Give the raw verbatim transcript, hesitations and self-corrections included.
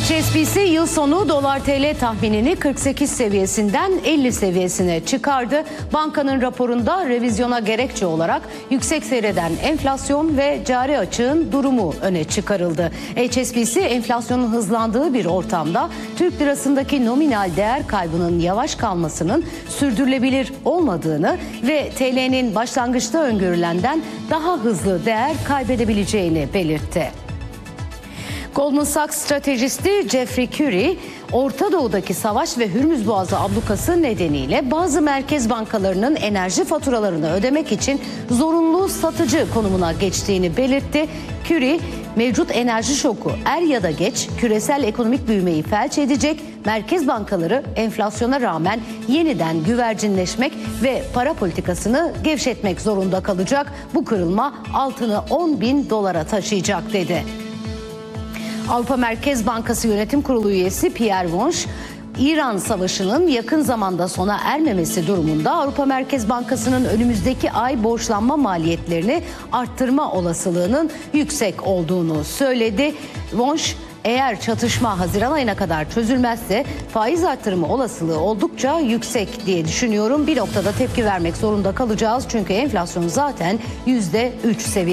H S B C yıl sonu dolar T L tahminini kırk sekiz seviyesinden elli seviyesine çıkardı. Bankanın raporunda revizyona gerekçe olarak yüksek seyreden enflasyon ve cari açığın durumu öne çıkarıldı. H S B C enflasyonun hızlandığı bir ortamda Türk lirasındaki nominal değer kaybının yavaş kalmasının sürdürülebilir olmadığını ve T L'nin başlangıçta öngörülenden daha hızlı değer kaybedebileceğini belirtti. Goldman Sachs stratejisti Jeffrey Curie, Orta Doğu'daki savaş ve Hürmüz Boğazı ablukası nedeniyle bazı merkez bankalarının enerji faturalarını ödemek için zorunlu satıcı konumuna geçtiğini belirtti. Curie, mevcut enerji şoku er ya da geç küresel ekonomik büyümeyi felç edecek, merkez bankaları enflasyona rağmen yeniden güvercinleşmek ve para politikasını gevşetmek zorunda kalacak. Bu kırılma altını on bin dolara taşıyacak dedi. Avrupa Merkez Bankası Yönetim Kurulu üyesi Pierre Wunsch, İran Savaşı'nın yakın zamanda sona ermemesi durumunda Avrupa Merkez Bankası'nın önümüzdeki ay borçlanma maliyetlerini arttırma olasılığının yüksek olduğunu söyledi. Wunsch, eğer çatışma Haziran ayına kadar çözülmezse faiz arttırımı olasılığı oldukça yüksek diye düşünüyorum. Bir noktada tepki vermek zorunda kalacağız çünkü enflasyon zaten yüzde üç seviyesinde.